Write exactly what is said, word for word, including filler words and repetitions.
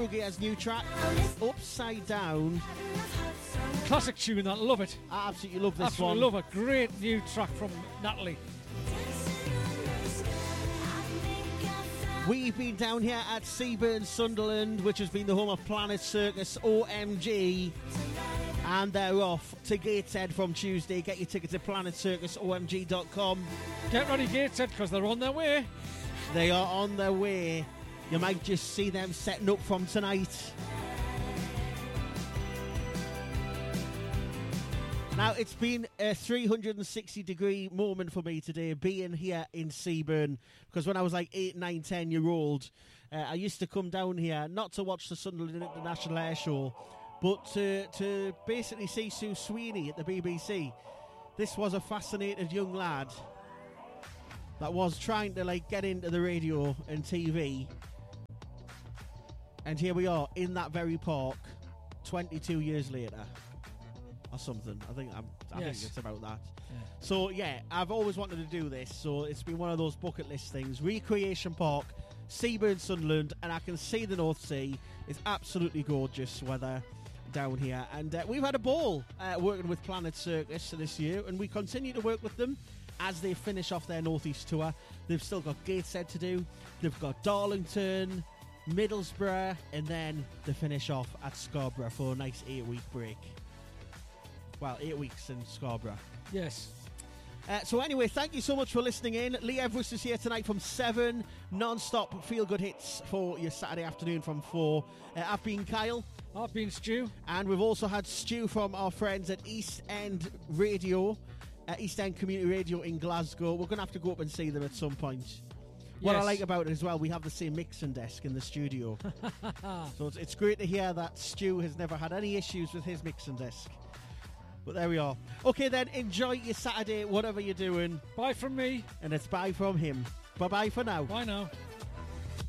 Gear's new track, Upside Down. Classic tune, that. Love it. I absolutely love this absolutely one. love it. Great new track from Natalie. We've been down here at Seaburn, Sunderland, which has been the home of Planet Circus O M G. And they're off to Gateshead from Tuesday. Get your tickets at planet circus o m g dot com. Get ready, Gateshead, because they're on their way. They are on their way. You might just see them setting up from tonight. Now, it's been a three hundred sixty degree moment for me today, being here in Seaburn, because when I was like eight, nine, ten year old, uh, I used to come down here, not to watch the Sunderland International Air Show, but to, to basically see Sue Sweeney at the B B C. This was a fascinated young lad that was trying to like get into the radio and T V. And here we are in that very park, twenty-two years later, or something. I think I'm, I yes. think it's about that. Yeah. So yeah, I've always wanted to do this. So it's been one of those bucket list things. Recreation Park, Seaburn, Sunderland, and I can see the North Sea. It's absolutely gorgeous weather down here, and uh, we've had a ball uh, working with Planet Circus this year, and we continue to work with them as they finish off their Northeast tour. They've still got Gateshead to do. They've got Darlington, Middlesbrough, and then they finish off at Scarborough for a nice eight-week break. Well, eight weeks in Scarborough. Yes. Uh, so anyway, thank you so much for listening in. Lee Everest is here tonight from seven, non-stop feel-good hits for your Saturday afternoon from four. Uh, I've been Kyle. I've been Stu. And we've also had Stu from our friends at East End Radio, uh, East End Community Radio in Glasgow. We're going to have to go up and see them at some point. What Yes. I like about it as well, we have the same mixing desk in the studio. So it's, it's great to hear that Stu has never had any issues with his mixing desk. But there we are. Okay then, enjoy your Saturday, whatever you're doing. Bye from me. And it's bye from him. Bye-bye for now. Bye now.